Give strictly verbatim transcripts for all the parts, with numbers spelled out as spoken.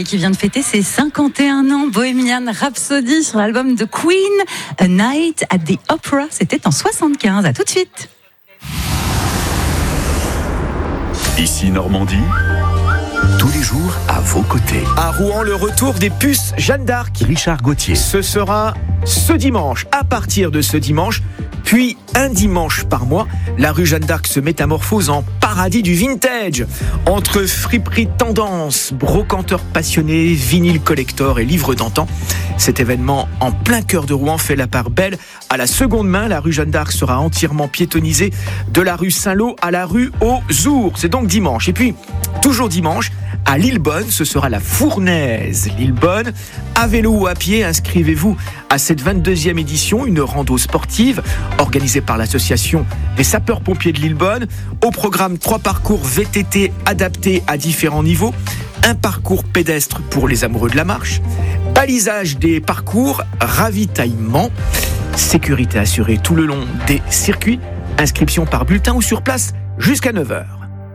et qui vient de fêter ses cinquante et un ans. Bohemian Rhapsody sur l'album de Queen, A Night at the Opera. C'était en soixante-quinze. À tout de suite. Ici Normandie, tous les jours à vos côtés. À Rouen, le retour des puces Jeanne d'Arc. Richard Gauthier. Ce sera ce dimanche, à partir de ce dimanche, puis un dimanche par mois, la rue Jeanne d'Arc se métamorphose en paradis du vintage. Entre friperies tendance, brocanteurs passionnés, vinyles collector et livres d'antan, cet événement en plein cœur de Rouen fait la part belle à la seconde main. La rue Jeanne d'Arc sera entièrement piétonnisée de la rue Saint-Lô à la rue aux Ours. C'est donc dimanche. Et puis, toujours dimanche, à Lillebonne, ce sera la Fournaise. Lillebonne, à vélo ou à pied, inscrivez-vous à cette vingt-deuxième édition, une rando sportive organisée par l'association des sapeurs-pompiers de Lillebonne. Au programme, trois parcours V T T adaptés à différents niveaux, un parcours pédestre pour les amoureux de la marche, balisage des parcours, ravitaillement, sécurité assurée tout le long des circuits, inscription par bulletin ou sur place jusqu'à neuf heures.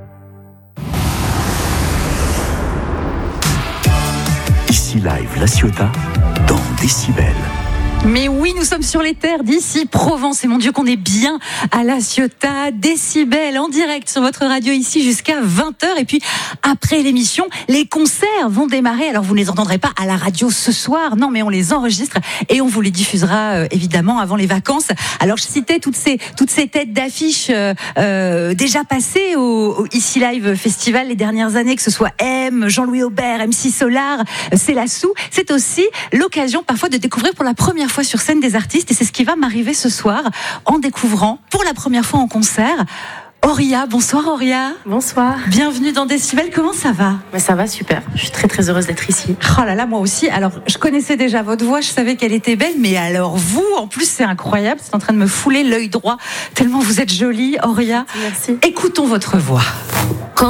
Ici Live La Ciotat, dans Décibel. Mais oui, nous sommes sur les terres d'ici, Provence. Et mon Dieu, qu'on est bien à La Ciotat, Décibel, en direct sur votre radio ici jusqu'à vingt heures. Et puis, après l'émission, les concerts vont démarrer. Alors, vous ne les entendrez pas à la radio ce soir. Non, mais on les enregistre et on vous les diffusera, euh, évidemment, avant les vacances. Alors, je citais toutes ces, toutes ces têtes d'affiches euh, euh, déjà passées au, au Ici Live Festival les dernières années, que ce soit M, Jean-Louis Aubert, M C Solar, Célassou. C'est aussi l'occasion, parfois, de découvrir pour la première fois sur scène des artistes, et c'est ce qui va m'arriver ce soir en découvrant pour la première fois en concert Auria. Bonsoir Auria. Bonsoir. Bienvenue dans Décibel, comment ça va? Mais ça va super, je suis très très heureuse d'être ici. Oh là là, moi aussi. Alors, je connaissais déjà votre voix, je savais qu'elle était belle, mais alors vous, en plus c'est incroyable, c'est en train de me fouler l'œil droit, tellement vous êtes jolie Auria. Merci. Écoutons votre voix.